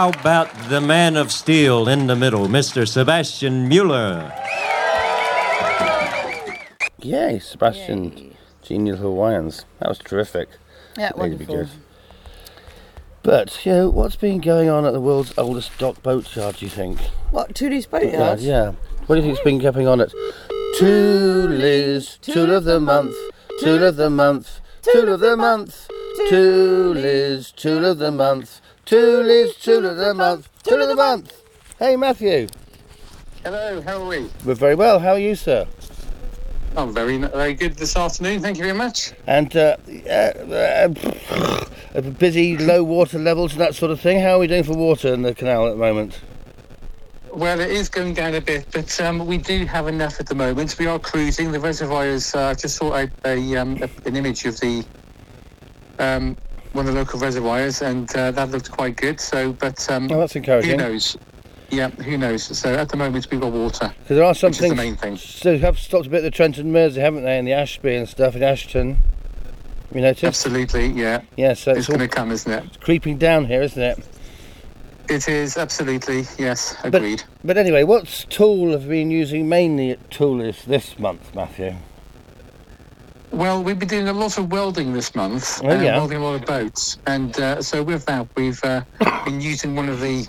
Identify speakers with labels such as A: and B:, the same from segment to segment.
A: how about the man of steel in the middle, Mr. Sebastian Mueller?
B: Yay, Sebastian, Genial Hawaiians. That was terrific.
C: Yeah,
B: Really be
C: wonderful.
B: good. But, what's been going on at the world's oldest dock boatyard, do you think?
C: What, Tooley's Boatyard?
B: Yeah. What do you think's been going on at Tooley's Tool of the Month, Tool of the Month, Tool of the Month, Tooley's Tool of the Month, Tooley's Tool of the Month, Tool of the Month. Hey, Matthew.
D: Hello, how are we?
B: We're very well. How are you, sir?
D: I'm very good this afternoon, thank you very much.
B: And busy, low water levels and that sort of thing. How are we doing for water in the canal at the moment?
D: Well, it is going down a bit, but we do have enough at the moment. We are cruising. The reservoirs, just saw an image of the one of the local reservoirs, and that looked quite good. So, but
B: that's encouraging.
D: Who knows? Yeah, who knows? So at the moment we've got water.
B: Because there are some
D: which
B: things.
D: is the main thing.
B: So have stopped a bit of the Trent and Mersey, haven't they, and the Ashby and stuff in Ashton? Have you noticed?
D: Absolutely, yeah.
B: Yeah, so
D: it's going to come, isn't it?
B: It's creeping down here, isn't it?
D: It is, absolutely, yes, agreed.
B: But anyway, what tool have you been using mainly at Tooley's this month, Matthew?
D: Well, we've been doing a lot of welding this month, welding a lot of boats, and so with that we've been using one of the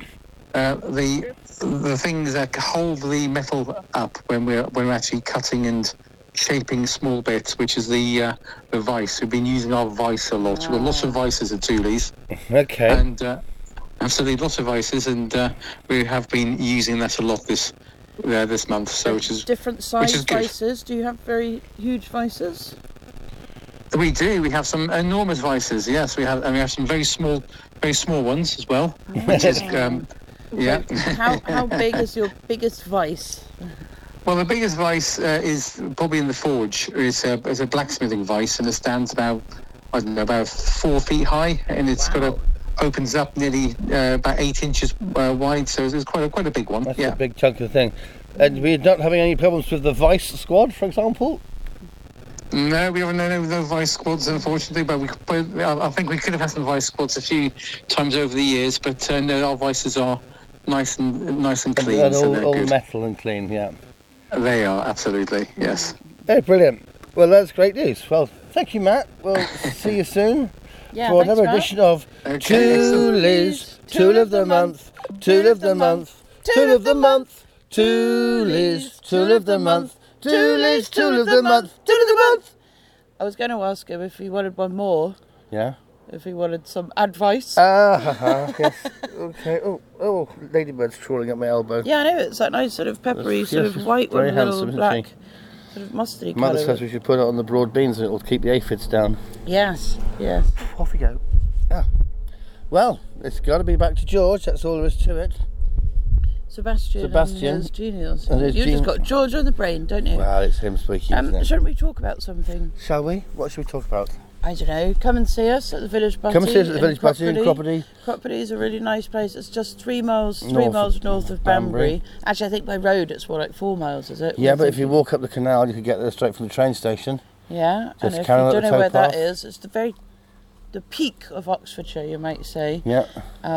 D: things that hold the metal up when we're actually cutting and shaping small bits, which is the vice. We've been using our vice a lot. We've got lots of vices at Tooley's.
B: Okay.
D: And absolutely lots of vices, and we have been using that a lot this month. So which is
C: different size vices. Do you have very huge vices?
D: We do. We have some enormous vices. Yes, we have, and we have some very small ones as well. Which is yeah.
C: How big is your biggest vice?
D: Well, the biggest vice is probably in the forge. It's a blacksmithing vice, and it stands about 4 feet high, and it's opens up nearly about 8 inches wide. So it's quite a big one.
B: That's a big chunk of thing. And we're not having any problems with the vice squad, for example.
D: No, we haven't no vice squads, unfortunately. But I think we could have had some vice squads a few times over the years. But no, our vices are nice and clean.
B: And all
D: good.
B: metal and clean, yeah.
D: They are, absolutely, yes.
B: Very brilliant. Well, that's great news. Well, thank you, Matt. We'll see you soon for another edition of Tooley's Tool of the Month, Tool of the Month, Tool of the Month, Tooley's Tool of the Month, Tooley's Tool of the Month, Tool of the Month.
C: I was going to ask him if he wanted one more.
B: Yeah?
C: If he wanted some advice.
B: Yes. Okay. Oh, ladybird's crawling at my elbow.
C: Yeah, I know. It's that nice sort of peppery, sort of white one with a little black, sort of mustardy colour.
B: Mother says we should put it on the broad beans and it will keep the aphids down.
C: Yes.
B: Off we go. Yeah. Well, it's got to be back to George. That's all there is to it.
C: Sebastian. And his genials. You've just got George on the brain, don't you?
B: Well, it's him speaking.
C: Shouldn't we talk about something?
B: Shall we? What should we talk about?
C: I don't know. Come and see us at the Village Butty.
B: Come and see us at the Village Butty in Cropperty.
C: Cropperty is a really nice place. It's just 3 miles north of Banbury. Actually, I think by road it's more like 4 miles, is it?
B: Yeah, but if you walk up the canal, you could get there straight from the train station.
C: Yeah, and if you don't know where that is, it's the peak of Oxfordshire, you might say.
B: Yeah.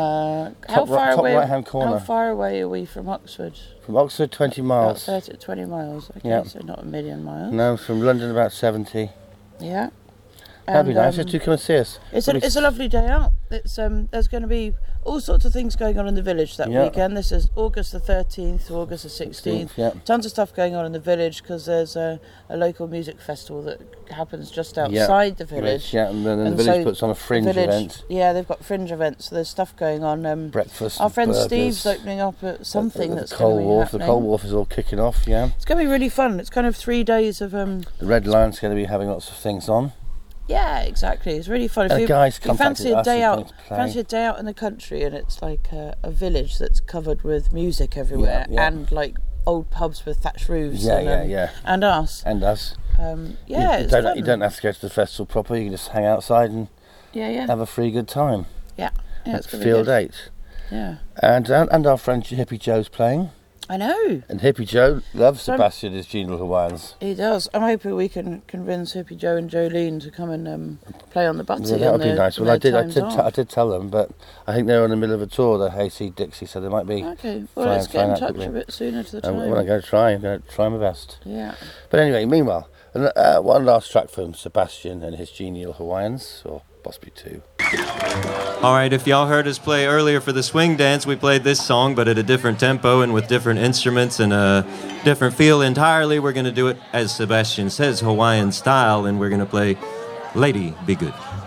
C: Top
B: right-hand corner.
C: How far away are we from Oxford?
B: From Oxford, 20 miles.
C: About 30 to 20 miles. Okay,
B: yeah.
C: So not a million miles.
B: No, from London about 70.
C: Yeah.
B: That'd be nice. Just do come and see us.
C: It's a lovely day out. It's there's going to be all sorts of things going on in the village that weekend. This is August the 13th to August the 16th.
B: Yeah.
C: Tons of stuff going on in the village because there's a local music festival that happens just outside the village.
B: Yeah, and then the village puts on a fringe event.
C: Yeah, they've got fringe events. So there's stuff going on.
B: Breakfast.
C: Our friend
B: burgers,
C: Steve's opening up at something that's
B: Coal
C: going to be
B: Wharf.
C: happening.
B: The Coal Wharf is all kicking off. Yeah.
C: It's going to be really fun. It's kind of 3 days of
B: The Red Lion's going to be having lots of things on.
C: Yeah, exactly. It's really fun.
B: If you
C: fancy a day out, in the country, and it's like a village that's covered with music everywhere, and like old pubs with thatched roofs. And us.
B: And us.
C: You
B: don't have to go to the festival proper. You can just hang outside and have a free good time.
C: Yeah,
B: That's Field 8.
C: Yeah.
B: And our friend Hippie Joe's playing.
C: I know.
B: And Hippie Joe loves Sebastian, his genial Hawaiians.
C: He does. I'm hoping we can convince Hippie Joe and Jolene to come and play on the butty.
B: Yeah, that would be nice. Well, I did tell them, but I think they're in the middle of a tour, the Hayseed Dixie, so they might be.
C: Okay, well, let's get in touch a bit sooner to the time.
B: I'm going to try my best.
C: Yeah.
B: But anyway, meanwhile, one last track from Sebastian and his genial Hawaiians, or possibly two.
A: All right, if y'all heard us play earlier for the swing dance, we played this song, but at a different tempo and with different instruments and a different feel entirely. We're going to do it, as Sebastian says, Hawaiian style, and we're going to play Lady Be Good.